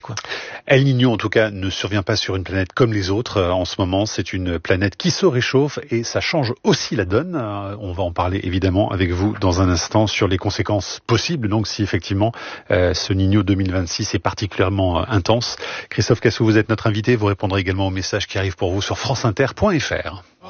quoi. El Niño, en tout cas, ne survient pas sur une planète comme les autres. En ce moment, c'est une planète qui se réchauffe et ça change aussi la donne. On va en parler évidemment avec vous dans un instant sur les conséquences possibles. Donc, si effectivement ce Niño 2026 est particulièrement intense. Christophe Cassou, vous êtes notre invité. Vous répondrez également aux messages qui arrivent pour vous sur franceinter.fr.